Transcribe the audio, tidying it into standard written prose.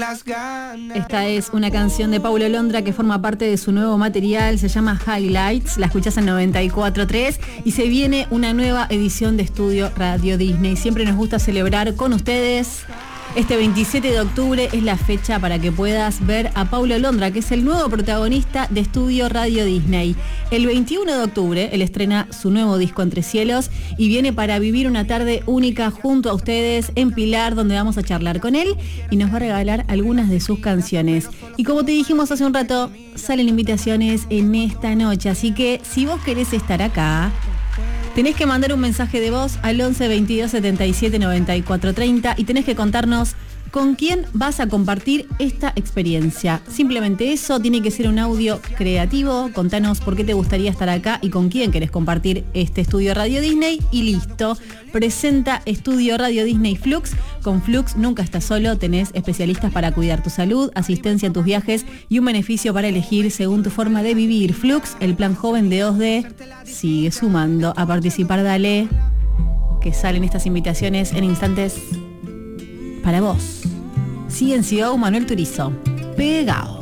Esta es una canción de Paulo Londra que forma parte de su nuevo material, se llama Highlights, la escuchás en 94.3 y se viene una nueva edición de Estudio Radio Disney. Siempre nos gusta celebrar con ustedes. Este 27 de octubre es la fecha para que puedas ver a Paulo Londra, que es el nuevo protagonista de Estudio Radio Disney. El 21 de octubre él estrena su nuevo disco Entre Cielos y viene para vivir una tarde única junto a ustedes en Pilar, donde vamos a charlar con él y nos va a regalar algunas de sus canciones. Y como te dijimos hace un rato, salen invitaciones en esta noche, así que si vos querés estar acá, tenés que mandar un mensaje de voz al 11 22 77 94 30 y tenés que contarnos con quién vas a compartir esta experiencia. Simplemente eso, tiene que ser un audio creativo. Contanos por qué te gustaría estar acá y con quién querés compartir este Estudio Radio Disney y listo. Presenta Estudio Radio Disney Flux. Con Flux nunca estás solo, tenés especialistas para cuidar tu salud, asistencia en tus viajes y un beneficio para elegir según tu forma de vivir. Flux, el plan joven de OSDE, sigue sumando. A participar, dale, que salen estas invitaciones en instantes para vos. CNCO Manuel Turizo, pegao.